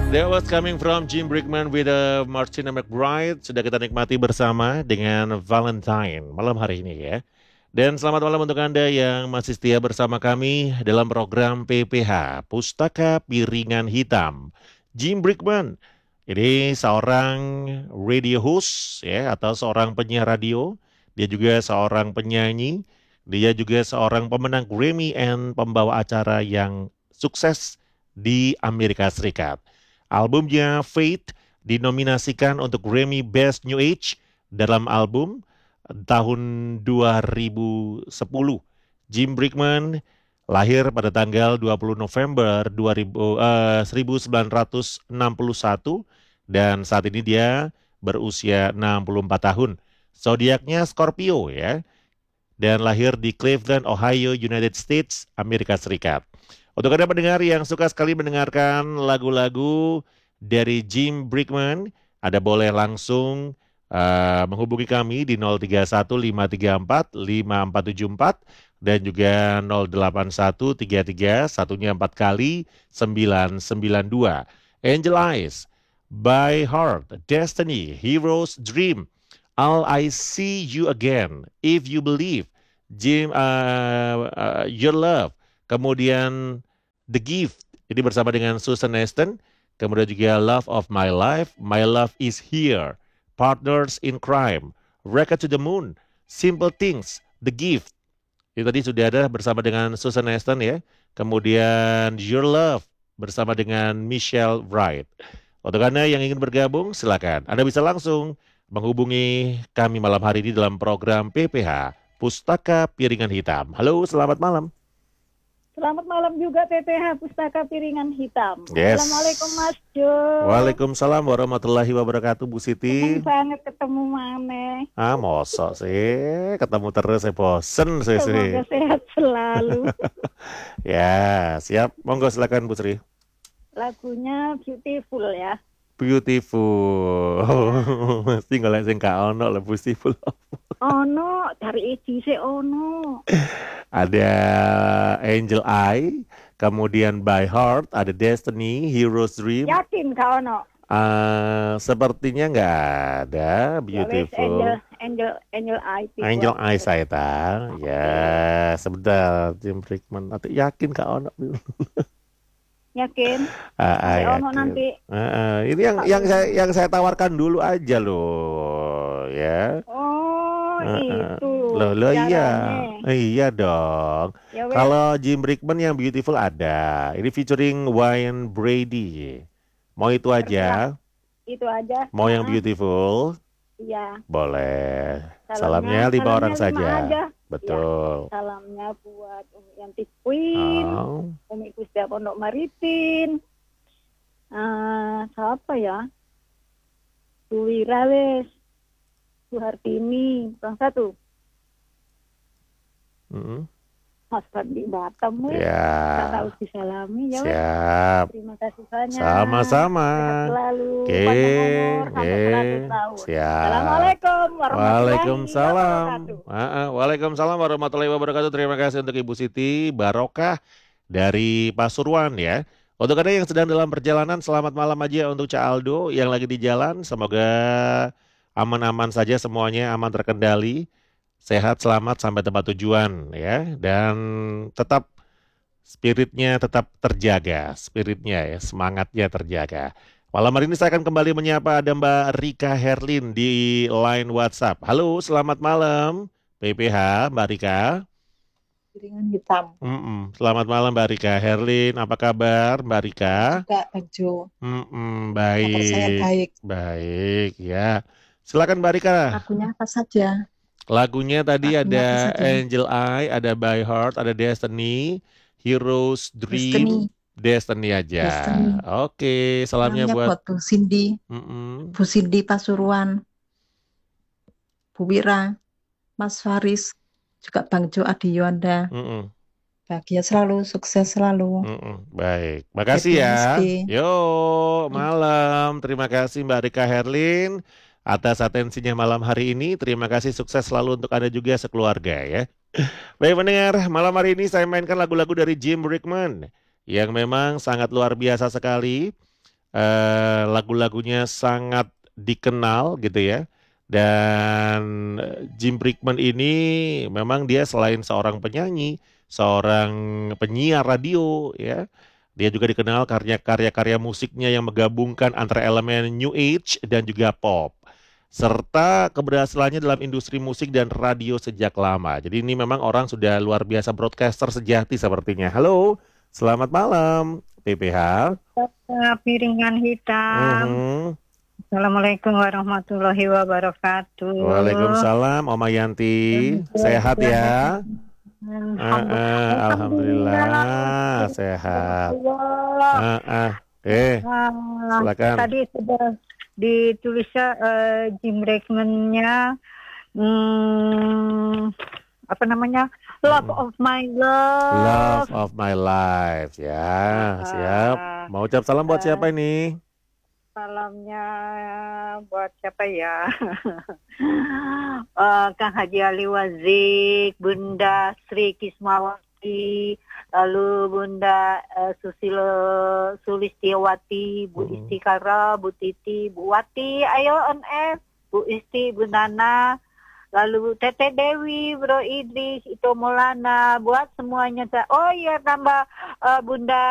That was coming from Jim Brickman with Martina McBride. Sudah kita nikmati bersama dengan Valentine malam hari ini ya. Dan selamat malam untuk Anda yang masih setia bersama kami dalam program PPH, Pustaka Piringan Hitam. Jim Brickman, ini seorang radio host ya, atau seorang penyiar radio. Dia juga seorang penyanyi. Dia juga seorang pemenang Grammy and pembawa acara yang sukses di Amerika Serikat. Albumnya Faith dinominasikan untuk Grammy Best New Age dalam album tahun 2010. Jim Brickman lahir pada tanggal 20 November 1961 dan saat ini dia berusia 64 tahun. Zodiaknya Scorpio ya. Dan lahir di Cleveland, Ohio, United States, Amerika Serikat. Untuk Anda pendengar yang suka sekali mendengarkan lagu-lagu dari Jim Brickman, Anda boleh langsung menghubungi kami di 031-534-5474 dan juga 081-33 satunya 4 kali 992. Angel Eyes, By Heart, Destiny, Hero's Dream, All I See You Again, If You Believe, Jim, Your Love, kemudian The Gift, ini bersama dengan Susan Aston, kemudian juga Love of My Life, My Love Is Here, Partners in Crime, Rocket to the Moon, Simple Things, The Gift, itu tadi sudah ada bersama dengan Susan Aston ya, kemudian Your Love bersama dengan Michelle Wright. Untuk Anda yang ingin bergabung, silakan. Anda bisa langsung menghubungi kami malam hari ini dalam program PPH, Pustaka Piringan Hitam. Halo, selamat malam. Selamat malam juga PPH Pustaka Piringan Hitam. Yes. Assalamualaikum Mas Jo. Waalaikumsalam warahmatullahi wabarakatuh Bu Siti. Senang banget ketemu Mane. Mosok sih, ketemu terus saya bosen sih. Semoga sehat selalu. Ya, siap. Monggo silakan Bu Sri. Lagunya Beautiful ya. Beautiful. Mesti golek sing gak ono lho Beautiful. Ono, dari Edi sih ono. Ada Angel Eye, kemudian By Heart, ada Destiny, Hero's Dream. Yakin gak ono? Sepertinya nggak ada. Beautiful. Angel Eye. Angel Eye saya tahu. Ya, sebentar Jim Brickman. Atau yakin gak ono? Yakin? Yakin. Ono nanti. Ini yang saya tawarkan dulu aja loh, ya. Itu. Loh iya. Iya dong. Ya, kalau Jim Brickman yang Beautiful ada. Ini featuring Wayne Brady. Mau itu aja? Itu aja. Mau yang Beautiful? Iya. Boleh. Salamnya 5 orang saja. Aja. Betul. Ya, salamnya buat Umi Yanti Queen, Umi Kusda Pondok Maritim. Siapa ya? Bu Wira wes. Bu Hartini, kurang satu. Mas Fadli Batam wes. Ya. Gak tahu disalami ya. Siap. Terima kasih banyak. Sama-sama. Selalu. Siap. Assalamualaikum Waalaikumsalam. Waalaikumsalam warahmatullahi wabarakatuh. Terima kasih untuk Ibu Siti Barokah dari Pasuruan ya. Untuk Anda yang sedang dalam perjalanan, selamat malam aja untuk Cak Aldo yang lagi di jalan. Semoga aman-aman saja semuanya, aman terkendali. Sehat, selamat sampai tempat tujuan ya. Dan tetap spiritnya tetap terjaga. Spiritnya ya, semangatnya terjaga. Malam hari ini saya akan kembali menyapa ada Mbak Rika Herlin di line WhatsApp. Halo, selamat malam PPH Mbak Rika. Piringan hitam. Selamat malam Mbak Rika Herlin. Apa kabar Mbak Rika? Enggak, Bang Jo. Baik. Kabar saya baik. Baik ya. Silakan Mbak Rika. Lagunya apa saja? Lagunya tadi ada Angel Eye, ada By Heart, ada Destiny, Hero's Dream, Destiny aja. Destiny. Oke, salamnya buat Bu Cindy, Bu Cindy Pasuruan, Bu Wira, Mas Faris, juga Bang Jo Adi Yuanda. Bahagia selalu, sukses selalu. Baik, makasih ya. Yo, malam. Terima kasih Mbak Rika Herlin atas atensinya malam hari ini. Terima kasih, sukses selalu untuk Anda juga sekeluarga ya. Baik pendengar, malam hari ini saya mainkan lagu-lagu dari Jim Brickman yang memang sangat luar biasa sekali. lagu-lagunya sangat dikenal gitu ya. Dan Jim Brickman ini memang dia selain seorang penyanyi, seorang penyiar radio ya. Dia juga dikenal karya-karya musiknya yang menggabungkan antara elemen New Age dan juga pop. Serta keberhasilannya dalam industri musik dan radio sejak lama. Jadi ini memang orang sudah luar biasa broadcaster sejati sepertinya. Halo, selamat malam PPH. Piringan hitam. Assalamualaikum warahmatullahi wabarakatuh. Waalaikumsalam, Oma Yanti. Sehat ya? Alhamdulillah sehat. Silakan. Tadi sudah ditulisnya Jim Brickman-nya apa namanya? Love of my love. Love of my life ya. Siap. Mau ucap salam buat siapa ini? Salamnya buat siapa ya? Kang Haji Ali Wazik, Bunda Sri Kismawati, lalu Bunda Susilo Sulistiawati, Bu Istikara, Bu Titi, Bu Wati, ayo on air, Bu Isti, Bu Nana, lalu Tete Dewi, Bro Idris, Ito Maulana, buat semuanya. Oh iya, tambah Bunda